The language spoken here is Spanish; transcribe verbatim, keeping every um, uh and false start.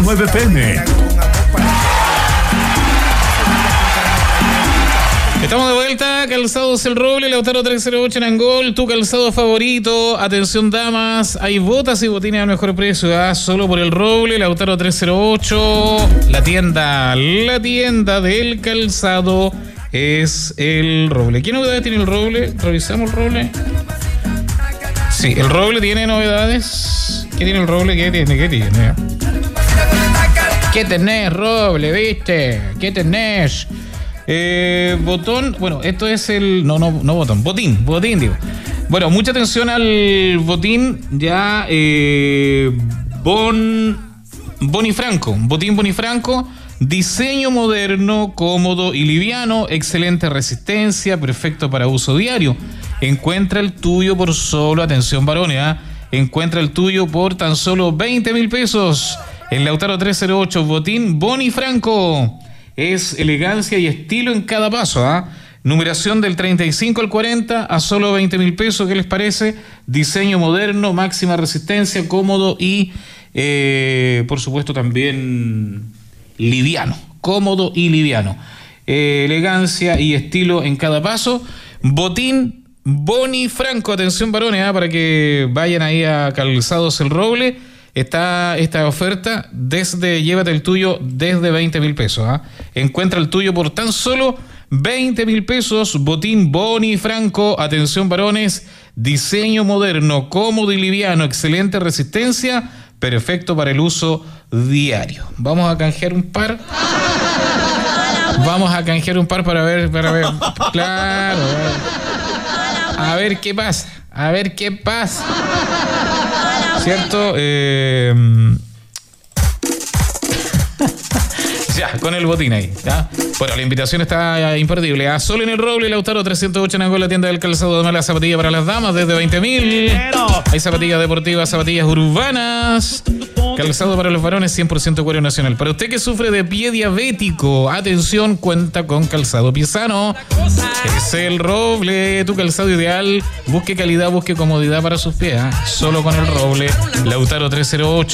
nueve P M. Estamos de vuelta, Calzados El Roble, Lautaro trescientos ocho en Angol, tu calzado favorito. Atención damas, hay botas y botines al mejor precio, ¿eh? Solo por El Roble, Lautaro trescientos ocho. La tienda, la tienda del calzado es El Roble. ¿Qué novedades tiene El Roble? ¿Revisamos El Roble? Sí, El Roble tiene novedades. ¿Qué tiene El Roble? ¿Qué tiene? ¿Qué tiene? ¿Qué tenés, Roble? ¿Viste? ¿Qué tenés? Eh, botón, bueno, esto es el... No, no, no botón, botín, botín, digo. Bueno, mucha atención al botín ya eh, Bon... Bonifranco, botín Bonifranco, diseño moderno, cómodo y liviano, excelente resistencia, perfecto para uso diario. Encuentra el tuyo por solo, atención varones, ¿eh? Encuentra el tuyo por tan solo veinte mil pesos. En Lautaro trescientos ocho, botín Bonifranco. Es elegancia y estilo en cada paso, ¿ah? ¿eh? Numeración del treinta y cinco al cuarenta a solo veinte mil pesos. ¿Qué les parece? Diseño moderno, máxima resistencia, cómodo y, eh, por supuesto, también liviano. Cómodo y liviano. Eh, elegancia y estilo en cada paso. Botín Bonifranco. Atención, varones, ¿eh? Para que vayan ahí a Calzados El Roble. Está esta oferta desde, llévate el tuyo desde veinte mil pesos. ¿eh? Encuentra el tuyo por tan solo veinte mil pesos. Botín Bonifranco. Atención varones, diseño moderno, cómodo y liviano, excelente resistencia, perfecto para el uso diario. Vamos a canjear un par. Vamos a canjear un par para ver, para ver. Claro. A ver qué pasa. A ver qué pasa. ¿Cierto? Eh... ya, con el botín ahí, ¿ya? Bueno, la invitación está imperdible. A Sol en El Roble, Lautaro trescientos ocho en Angol, la tienda del calzado. De las zapatillas para las damas desde veinte mil. Hay zapatillas deportivas, zapatillas urbanas. Calzado para los varones, cien por ciento cuero nacional. Para usted que sufre de pie diabético, atención, cuenta con Calzado Pisano. Es El Roble, tu calzado ideal. Busque calidad, busque comodidad para sus pies. ¿eh? Solo con El Roble, Lautaro trescientos ocho.